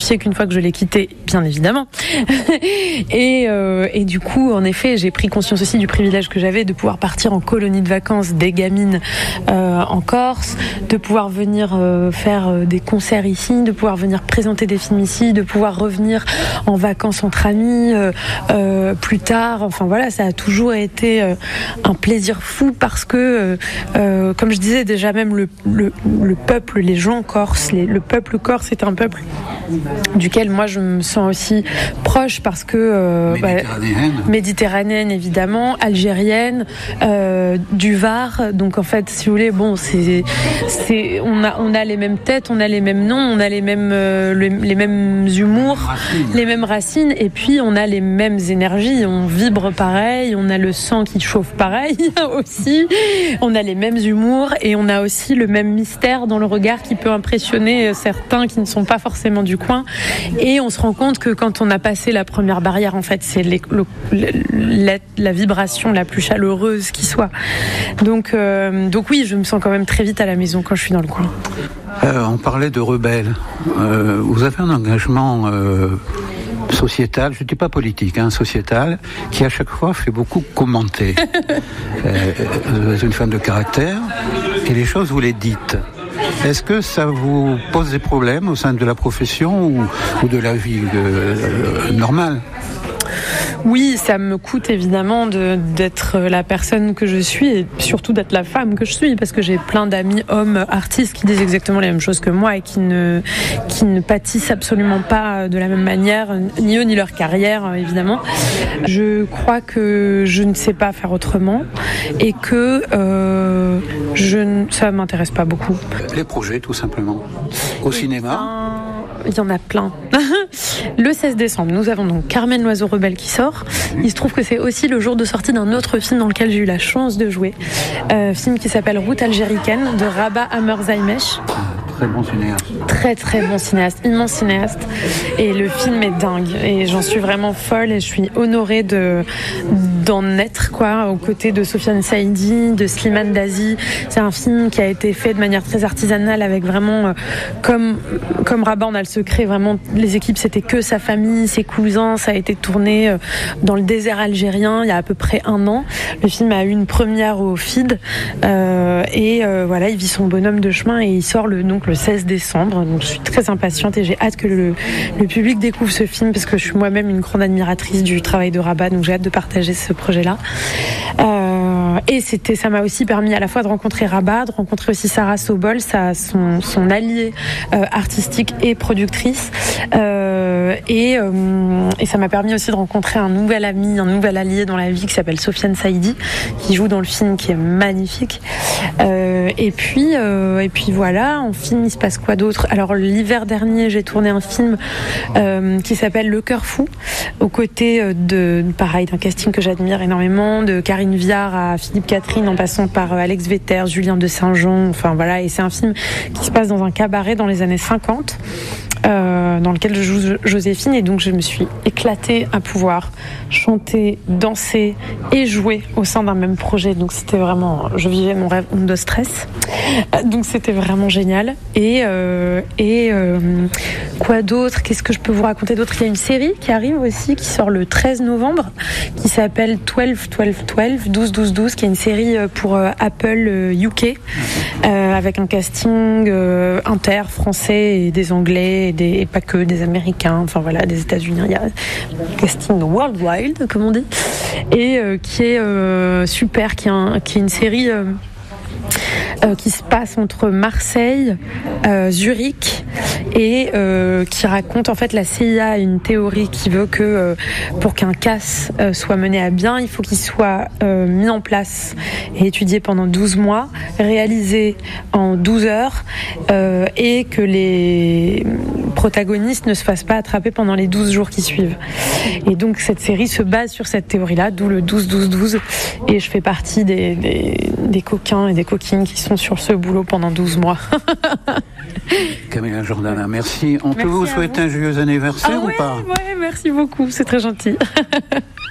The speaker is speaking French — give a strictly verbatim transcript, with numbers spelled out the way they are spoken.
amitié qu'une fois que je l'ai quitté, bien évidemment. et, euh, et du coup, en effet, j'ai pris conscience aussi du privilège que j'avais de pouvoir partir en colonie de vacances des gamines euh, en Corse, de pouvoir venir euh, faire euh, des concerts ici, de pouvoir venir présenter des films ici, de pouvoir revenir en vacances entre amis euh, euh, plus tard. Enfin voilà, ça a toujours été euh, un plaisir fou parce que, euh, euh, comme je disais déjà, même le, le, le peuple, les gens corses, les, le peuple corse est un peuple duquel moi je me sens aussi proche parce que euh, méditerranéenne. Bah, méditerranéenne évidemment, algérienne, euh, du Var. Donc en fait, si vous voulez, bon, c'est, c'est, on a, on a les mêmes têtes, on a les mêmes noms, on a les mêmes, euh, les, les mêmes humours, Racine. les mêmes racines, et puis on a les mêmes énergies. On vibre pareil, on a le sang qui chauffe pareil aussi. On a les mêmes humours et on a aussi le même mystère dans le regard qui peut impressionner certains qui ne sont pas forcément du coin. Et on se rend compte que quand on a passé la première barrière, en fait, c'est les, le, la, la vibration la plus chaleureuse qui soit. Donc, euh, donc oui, je me sens quand même très vite à la maison quand je suis dans le coin. Euh, on parlait de rebelles. Euh, vous avez un engagement euh, sociétal, je ne dis pas politique, hein, sociétal, qui à chaque fois fait beaucoup commenter. euh, vous êtes une femme de caractère et les choses, vous les dites. Est-ce que ça vous pose des problèmes au sein de la profession ou, ou de la vie euh, normale ? Oui, ça me coûte évidemment de, d'être la personne que je suis et surtout d'être la femme que je suis parce que j'ai plein d'amis hommes artistes qui disent exactement les mêmes choses que moi et qui ne, qui ne pâtissent absolument pas de la même manière, ni eux ni leur carrière évidemment. Je crois que je ne sais pas faire autrement et que euh, je, ça ne m'intéresse pas beaucoup. Les projets tout simplement. Au et cinéma ben... Il y en a plein. Le seize décembre, nous avons donc Carmen l'oiseau rebelle qui sort. Il se trouve que c'est aussi le jour de sortie d'un autre film dans lequel j'ai eu la chance de jouer. Euh, film qui s'appelle Route algéricaine de Rabat Amerzaimesh. Très bon cinéaste. Très très bon cinéaste, immense cinéaste. Et le film est dingue. Et j'en suis vraiment folle et je suis honorée de, d'en être, quoi, aux côtés de Sofiane Saïdi, de Slimane Dazi. C'est un film qui a été fait de manière très artisanale avec vraiment, euh, comme, comme Rabat, on a le secret, vraiment, les équipes, c'était que sa famille, ses cousins. Ça a été tourné euh, dans le désert algérien il y a à peu près un an. Le film a eu une première au F I D. Euh, et euh, voilà, il vit son bonhomme de chemin et il sort le, donc, le seize décembre, donc je suis très impatiente et j'ai hâte que le, le public découvre ce film parce que je suis moi-même une grande admiratrice du travail de Rabat, donc j'ai hâte de partager ce projet-là. Euh, et c'était, ça m'a aussi permis à la fois de rencontrer Rabat, de rencontrer aussi Sarah Sobol, sa, son, son alliée euh, artistique et productrice, euh, et, euh, et ça m'a permis aussi de rencontrer un nouvel ami, un nouvel allié dans la vie qui s'appelle Sofiane Saïdi, qui joue dans le film, qui est magnifique. Euh, et puis, euh, et puis voilà, en film il se passe quoi d'autre ? Alors l'hiver dernier, j'ai tourné un film euh, qui s'appelle Le Cœur Fou, aux côtés de, pareil, d'un casting que j'admire énormément, de Karine Viard à Philippe Catherine, en passant par Alex Vetter, Julien de Saint-Jean, enfin voilà, et c'est un film qui se passe dans un cabaret dans les années cinquante. Euh, dans lequel je joue Joséphine et donc je me suis éclatée à pouvoir chanter, danser et jouer au sein d'un même projet, donc c'était vraiment, je vivais mon rêve de stress, donc c'était vraiment génial. Et, euh, et euh, quoi d'autre, qu'est-ce que je peux vous raconter d'autre? Il y a une série qui arrive aussi, qui sort le treize novembre, qui s'appelle douze douze douze, douze douze douze, qui est une série pour Apple U K, euh, avec un casting euh, inter, français et des anglais et, des, et pas que des américains, enfin voilà, des États-Unis. Il y a un casting worldwide, comme on dit, et euh, qui est euh, super, qui est, un, qui est une série euh, Euh, qui se passe entre Marseille, euh, Zurich, et euh, qui raconte en fait la C I A a une théorie qui veut que euh, pour qu'un casse euh, soit mené à bien, il faut qu'il soit euh, mis en place et étudié pendant douze mois, réalisé en douze heures, euh, et que les protagonistes ne se fassent pas attraper pendant les douze jours qui suivent. Et donc cette série se base sur cette théorie-là, d'où le douze douze douze, et je fais partie des, des, des coquins et des coquines qui sont sur ce boulot pendant douze mois. Camilla Jordana, merci. On merci peut vous souhaiter vous. un joyeux anniversaire ah ouais, ou pas? Oui, merci beaucoup, c'est très gentil.